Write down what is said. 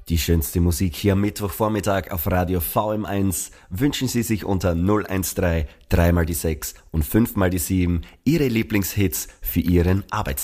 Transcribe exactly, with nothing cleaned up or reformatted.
Die schönste Musik hier am Mittwochvormittag auf Radio V M eins wünschen Sie sich unter null eins drei, drei mal die sechs und fünf mal die sieben Ihre Lieblingshits für Ihren Arbeitstag.